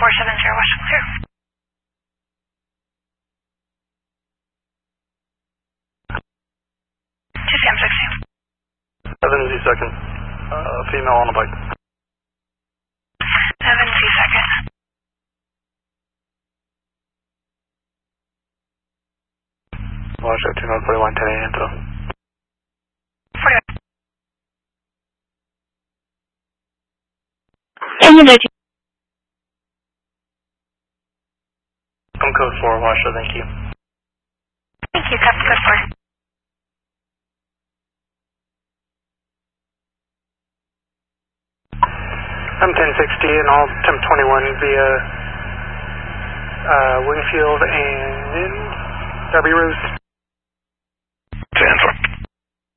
470, Washington clear. TCM 60. 7Z second. Female on a bike. 7Z second. Washington 241 10 a.m. 41. I'm code 4, Washer, thank you. Thank you, Captain Code 4. I'm 1060 and all temp 21 via Wingfield and Derby Rose.